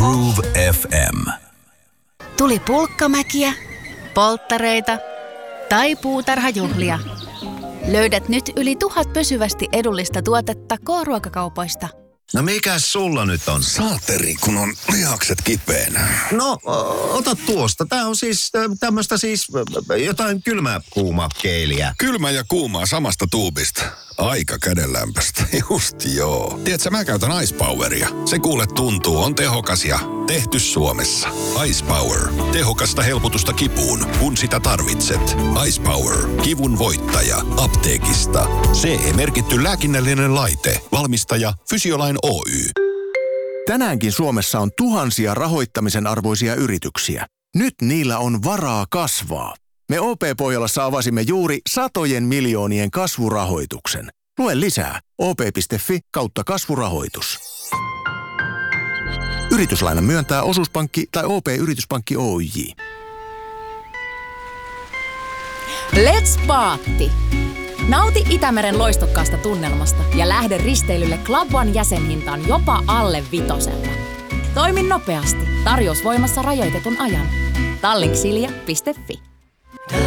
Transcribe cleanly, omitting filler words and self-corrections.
Groove FM. Tuli pulkkamäkiä, polttareita tai puutarhajuhlia. Löydät nyt yli 1000 pysyvästi edullista tuotetta K-ruokakaupoista. No mikäs sulla nyt on? Saateri, kun on lihakset kipeänä. No, ota tuosta. Tää on siis tämmöstä jotain kylmää kuumaa keiliä. Kylmä ja kuumaa samasta tuubista. Aika kädenlämpöistä. Just joo. Tiedätkö, mä käytän Ice Poweria. Se kuule tuntuu, on tehokas ja tehty Suomessa. Ice Power. Tehokasta helpotusta kipuun, kun sitä tarvitset. Ice Power. Kivun voittaja. Apteekista. CE-merkitty lääkinnällinen laite. Valmistaja Fysiolain Oy. Tänäänkin Suomessa on tuhansia rahoittamisen arvoisia yrityksiä. Nyt niillä on varaa kasvaa. Me OP-Pohjolassa avasimme juuri satojen miljoonien kasvurahoituksen. Lue lisää op.fi/kasvurahoitus. Yrityslaina myöntää osuuspankki tai OP-yrityspankki Oyj. Let's Paatti! Nauti Itämeren loistokkaasta tunnelmasta ja lähde risteilylle Club One -jäsenhintaan jopa alle 5. Toimi nopeasti. Tarjous voimassa rajoitetun ajan. Tallinksilja.fi